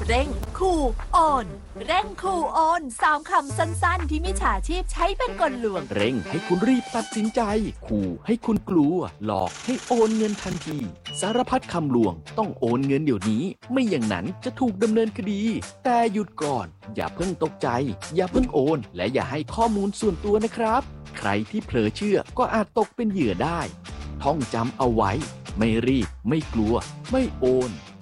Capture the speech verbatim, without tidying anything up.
เร่งขู่โอนเร่งขู่โอนสามคำสั้นๆที่มิจฉาชีพใช้เป็นกลลวงเร่งให้คุณรีบตัดสินใจขู่ให้คุณกลัวหลอกให้โอนเงินทันทีสารพัดคำลวงต้องโอนเงินเดี๋ยวนี้ไม่อย่างนั้นจะถูกดำเนินคดีแต่หยุดก่อนอย่าเพิ่งตกใจอย่าเพิ่งโอนและอย่าให้ข้อมูลส่วนตัวนะครับใครที่เผลอเชื่อก็อาจตกเป็นเหยื่อได้ท่องจำเอาไว้ไม่รีบไม่กลัวไม่โอน